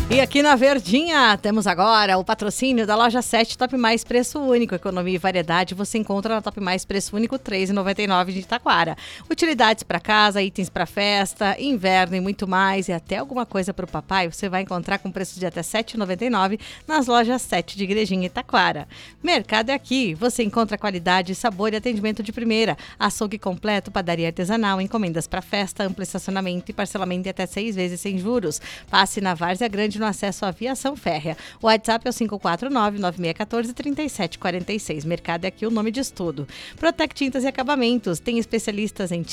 E aqui na Verdinha temos agora o patrocínio da Loja 7 Top Mais Preço Único. Economia e variedade você encontra na Top Mais Preço Único, R$ 3,99 de Taquara. Utilidades para casa, itens para festa, inverno e muito mais. E até alguma coisa para o papai você vai encontrar com preço de até R$ 7,99 nas Lojas 7 de Igrejinha e Taquara. Mercado é aqui. Você encontra qualidade, sabor e atendimento de primeira. Açougue completo, padaria artesanal, encomendas para festa, amplo estacionamento e parcelamento de até 6 vezes sem juros. Passe na Várzea Grande no acesso à aviação férrea. O WhatsApp é o 549-9614-3746. Mercado é aqui, o nome diz tudo. Protec Tintas e Acabamentos. Tem especialistas em